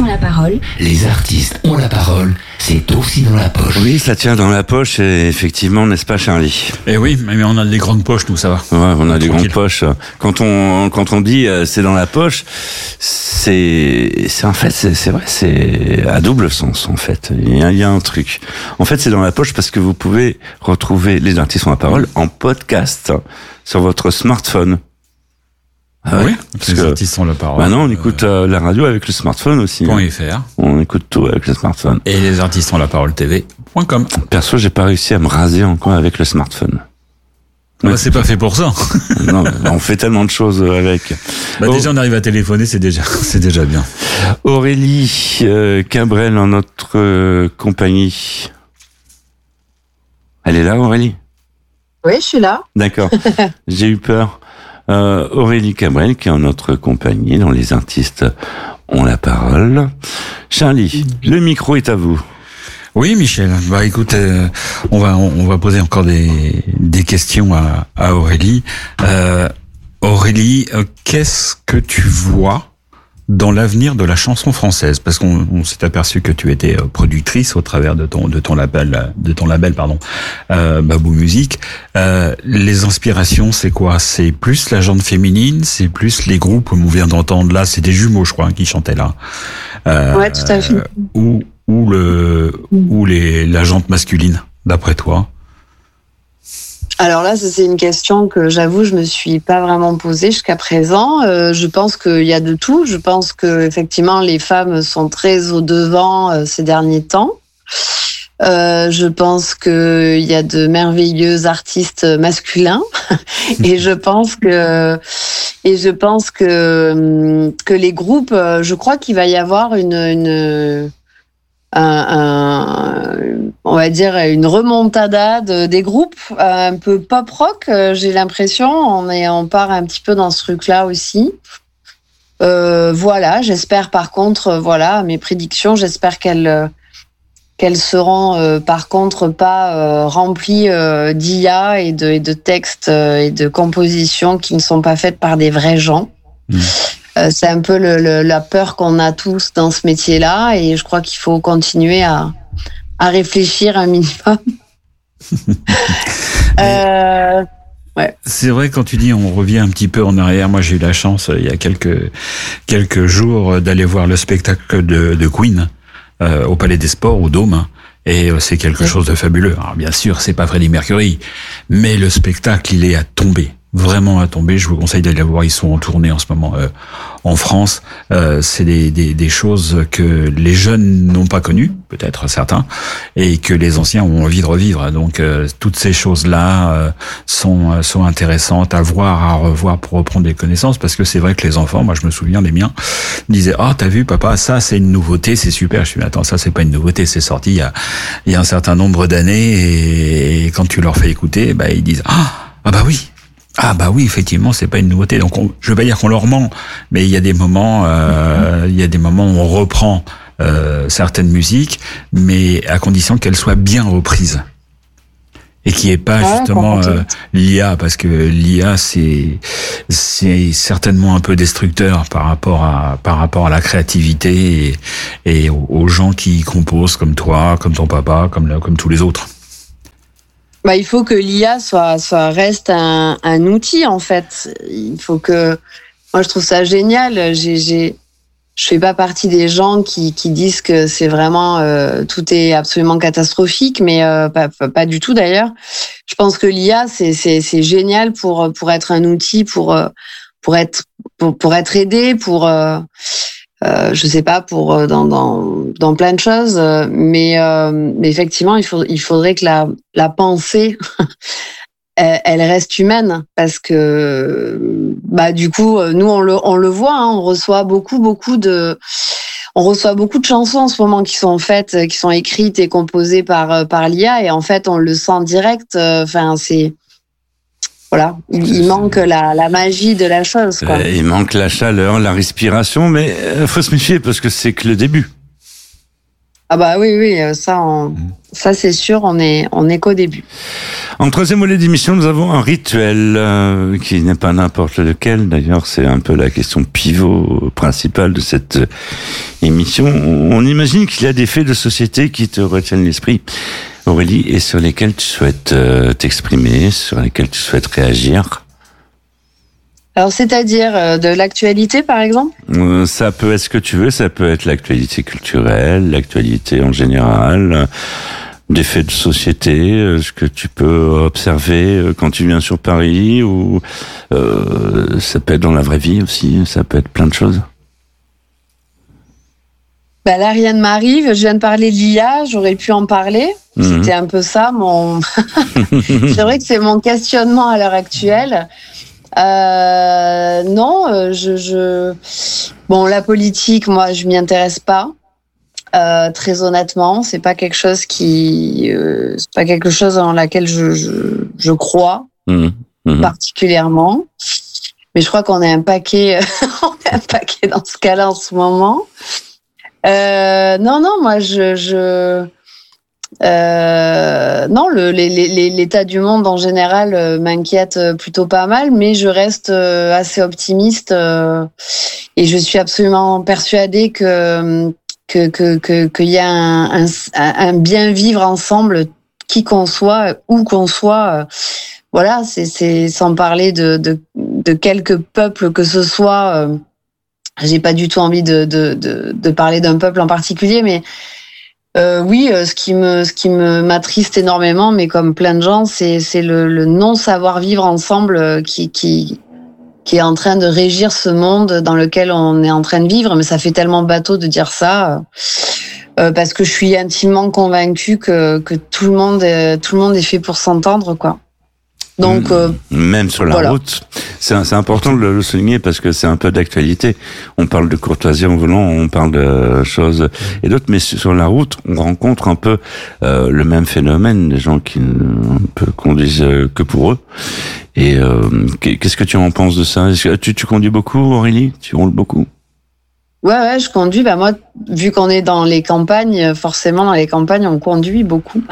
ont la parole. Les artistes ont la parole, c'est aussi dans la poche. Oui, ça tient dans la poche, et effectivement, n'est-ce pas, Charlie? Eh oui, mais on a des grandes poches, nous, ça va. Ouais, on a des Tranquille. grandes poches. Quand on dit c'est dans la poche, c'est en fait, c'est vrai, c'est à double sens, en fait. Il y a un truc. En fait, c'est dans la poche parce que vous pouvez retrouver les artistes ont la parole en podcast sur votre smartphone. Ah oui, les artistes ont la parole. Maintenant, on écoute la radio avec le smartphone aussi. .fr. On écoute tout avec le smartphone. Et les artistes ont la parole TV.com. Perso, j'ai pas réussi à me raser encore avec le smartphone. Bah, c'est pas fait pour ça. Non, on fait tellement de choses avec. Déjà, on arrive à téléphoner, c'est déjà bien. Aurélie Cabrel en notre compagnie. Elle est là, Aurélie? Oui, je suis là. D'accord. J'ai eu peur. Aurélie Cabrel qui est en notre compagnie, dont les artistes ont la parole. Charlie, le micro est à vous. Oui, Michel. Bah, écoute, on va poser encore des questions à Aurélie. Aurélie, qu'est-ce que tu vois dans l'avenir de la chanson française? Parce qu'on s'est aperçu que tu étais productrice au travers de ton label, Babou Musique. Les inspirations, c'est quoi? C'est plus la gente féminine, c'est plus les groupes, on vient d'entendre là, c'est des jumeaux, je crois, qui chantaient là. Ouais, tout à fait. Ou la gente masculine, d'après toi? Alors là, ça, c'est une question que j'avoue, je me suis pas vraiment posée jusqu'à présent. Je pense qu'il y a de tout. Je pense que effectivement, les femmes sont très au devant ces derniers temps. Je pense qu'il y a de merveilleux artistes masculins, et je pense que les groupes, je crois qu'il va y avoir on va dire une remontada des groupes un peu pop rock. J'ai l'impression, on part un petit peu dans ce truc-là aussi. Voilà, j'espère par contre, mes prédictions, j'espère qu'elles seront par contre pas remplies d'IA et de textes et de compositions qui ne sont pas faites par des vrais gens. C'est un peu la peur qu'on a tous dans ce métier-là, et je crois qu'il faut continuer à réfléchir un minimum. Ouais. C'est vrai, quand tu dis on revient un petit peu en arrière, moi j'ai eu la chance il y a quelques jours d'aller voir le spectacle de Queen au Palais des Sports, au Dôme, et c'est quelque chose de fabuleux. Alors bien sûr, c'est pas Freddie Mercury, mais le spectacle, il est à tomber. Vraiment à tomber. Je vous conseille d'aller la voir. Ils sont en tournée en ce moment en France. C'est des choses que les jeunes n'ont pas connues, peut-être certains, et que les anciens ont envie de revivre. Donc toutes ces choses-là sont intéressantes à voir, à revoir pour reprendre des connaissances, parce que c'est vrai que les enfants, moi je me souviens des miens, disaient t'as vu papa, ça c'est une nouveauté, c'est super. Je dis mais attends, ça c'est pas une nouveauté, c'est sorti il y a un certain nombre d'années, et quand tu leur fais écouter, ils disent ah bah oui, effectivement, c'est pas une nouveauté. Donc je veux pas dire qu'on leur ment, mais il y a des moments où on reprend certaines musiques, mais à condition qu'elles soient bien reprises et qu'il n'y ait pas justement l'IA, parce que l'IA c'est certainement un peu destructeur par rapport à la créativité et aux gens qui composent comme toi, comme ton papa, comme tous les autres. Il faut que l'IA reste un outil, en fait. Il faut que, moi je trouve ça génial. Je fais pas partie des gens qui disent que c'est vraiment tout est absolument catastrophique, mais pas du tout d'ailleurs. Je pense que l'IA c'est génial pour être un outil, pour être aidé, je sais pas, dans plein de choses, mais effectivement il faudrait que la pensée elle reste humaine, parce que du coup nous on le voit, on reçoit beaucoup de chansons en ce moment qui sont faites, qui sont écrites et composées par l'IA, et en fait on le sent direct. Voilà, il manque la magie de la chose, quoi. Il manque la chaleur, la respiration, mais faut se méfier parce que c'est que le début. Ah bah oui, ça c'est sûr, on est qu'au début. En troisième volet d'émission, nous avons un rituel qui n'est pas n'importe lequel. D'ailleurs, c'est un peu la question pivot principale de cette émission. On imagine qu'il y a des faits de société qui te retiennent l'esprit, Aurélie, et sur lesquels tu souhaites t'exprimer, sur lesquels tu souhaites réagir. Alors, c'est-à-dire de l'actualité, par exemple ? Ça peut être ce que tu veux, ça peut être l'actualité culturelle, l'actualité en général, des faits de société, ce que tu peux observer quand tu viens sur Paris, ou ça peut être dans la vraie vie aussi, ça peut être plein de choses. Bah là, rien ne m'arrive. Je viens de parler de l'IA, j'aurais pu en parler. C'était un peu ça, c'est vrai que c'est mon questionnement à l'heure actuelle. Non, bon, la politique, moi, je m'y intéresse pas. Très honnêtement, c'est pas quelque chose c'est pas quelque chose dans laquelle je crois particulièrement. Mais je crois qu'on est un paquet, dans ce cas-là en ce moment. Non, moi, non, l'état du monde en général m'inquiète plutôt pas mal, mais je reste assez optimiste et je suis absolument persuadée qu'il y a un bien vivre ensemble, qui qu'on soit, où qu'on soit. Voilà, c'est sans parler de quelques peuples que ce soit. J'ai pas du tout envie de parler d'un peuple en particulier, mais oui, ce qui m'attriste énormément, mais comme plein de gens, c'est le non savoir vivre ensemble qui est en train de régir ce monde dans lequel on est en train de vivre. Mais ça fait tellement bateau de dire ça, parce que je suis intimement convaincue que tout le monde est fait pour s'entendre, quoi. Donc même sur la route, c'est important de le souligner parce que c'est un peu d'actualité. On parle de courtoisie en volant, on parle de choses et d'autres, mais sur la route, on rencontre un peu le même phénomène, des gens qui ne conduisent que pour eux. Et qu'est-ce que tu en penses de ça? Est-ce que tu conduis beaucoup, Aurélie? Tu roules beaucoup? Ouais, je conduis. Bah moi, vu qu'on est dans les campagnes, forcément dans les campagnes, on conduit beaucoup.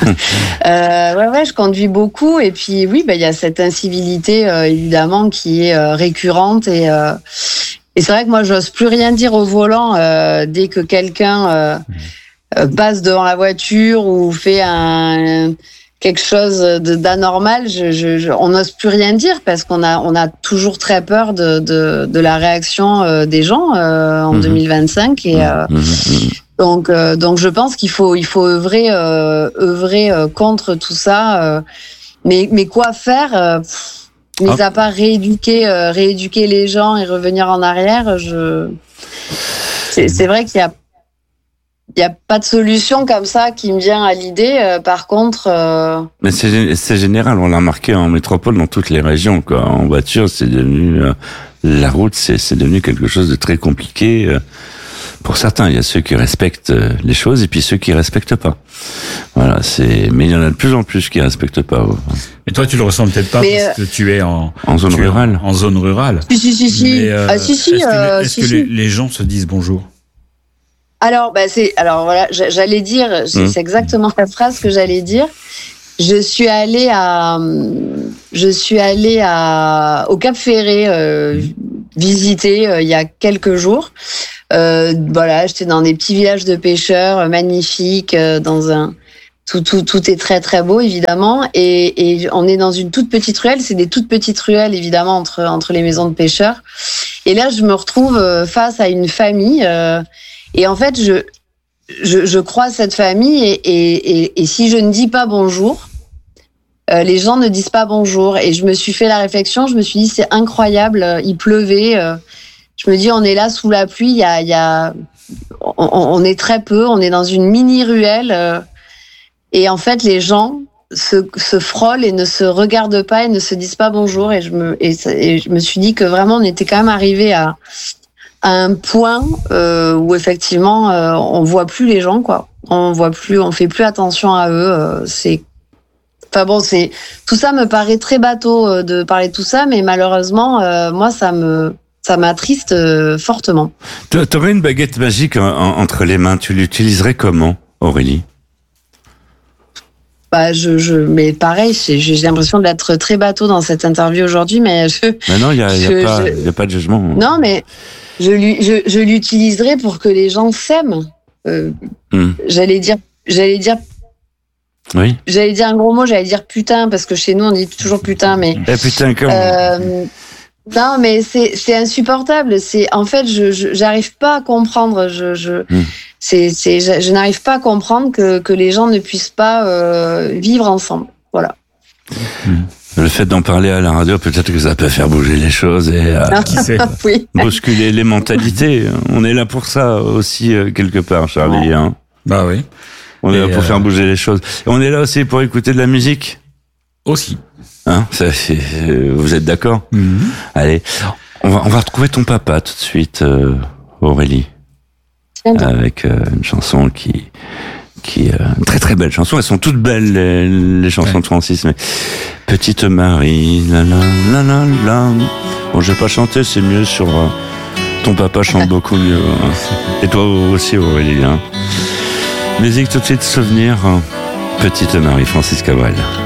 Je conduis beaucoup. Et puis oui, il y a cette incivilité évidemment qui est récurrente et c'est vrai que moi, j'ose plus rien dire au volant dès que quelqu'un passe devant la voiture ou fait quelque chose d'anormal, on n'ose plus rien dire parce qu'on a toujours très peur de la réaction des gens en 2025 et donc je pense qu'il faut œuvrer contre tout ça, mais quoi faire, mis à part rééduquer les gens et revenir en arrière, c'est vrai qu'il y a pas de solution comme ça qui me vient à l'idée. Par contre, mais c'est général. On l'a remarqué en métropole, dans toutes les régions, quoi. En voiture, c'est devenu la route, c'est devenu quelque chose de très compliqué. Pour certains, il y a ceux qui respectent les choses et puis ceux qui respectent pas. Voilà, mais il y en a de plus en plus qui respectent pas. Et toi, tu le ressens peut-être pas parce que tu es en zone rurale. En zone rurale. Si. Mais, est-ce que les gens se disent bonjour? Alors, voilà, j'allais dire, c'est exactement la phrase que j'allais dire. Je suis allée au Cap Ferré visiter il y a quelques jours. Voilà, j'étais dans des petits villages de pêcheurs magnifiques, tout est très très beau évidemment, et on est dans une toute petite ruelle. C'est des toutes petites ruelles évidemment entre les maisons de pêcheurs. Et là, je me retrouve face à une famille. Et en fait, je croise cette famille et si je ne dis pas bonjour, les gens ne disent pas bonjour. Et je me suis fait la réflexion, je me suis dit c'est incroyable, il pleuvait. Je me dis on est là sous la pluie, on est très peu, on est dans une mini ruelle et en fait les gens se frôlent et ne se regardent pas et ne se disent pas bonjour. Et je me suis dit que vraiment on était quand même arrivé à un point où effectivement on voit plus les gens, quoi. On fait plus attention à eux. Tout ça me paraît très bateau de parler de tout ça, mais malheureusement moi ça me ça m'attriste fortement. T'aurais une baguette magique entre les mains, tu l'utiliserais comment, Aurélie? Bah, mais pareil, j'ai l'impression d'être très bateau dans cette interview aujourd'hui, mais non, il y a pas de jugement. Non, mais je l'utiliserai pour que les gens s'aiment. J'allais dire. Oui. J'allais dire un gros mot, j'allais dire putain, parce que chez nous on dit toujours putain, mais. Putain, comment non, mais c'est insupportable. En fait, j'arrive pas à comprendre. Je n'arrive pas à comprendre que les gens ne puissent pas vivre ensemble. Voilà. Le fait d'en parler à la radio, peut-être que ça peut faire bouger les choses et qui sait, oui. bousculer les mentalités. On est là pour ça aussi quelque part, Charlie. Ouais. Hein. Bah oui. On est là pour faire bouger les choses. Et on est là aussi pour écouter de la musique. Aussi. Hein, vous êtes d'accord? Allez, on va retrouver ton papa tout de suite, Aurélie, avec une chanson qui est une très très belle chanson. Elles sont toutes belles les chansons de Francis, mais Petite Marie, la la la la la. Bon, je vais pas chanter, c'est mieux sur ton papa chante beaucoup mieux. Hein. Et toi aussi, Aurélie. Hein. Musique tout de suite, souvenir. Petite Marie, Francis Cabrel.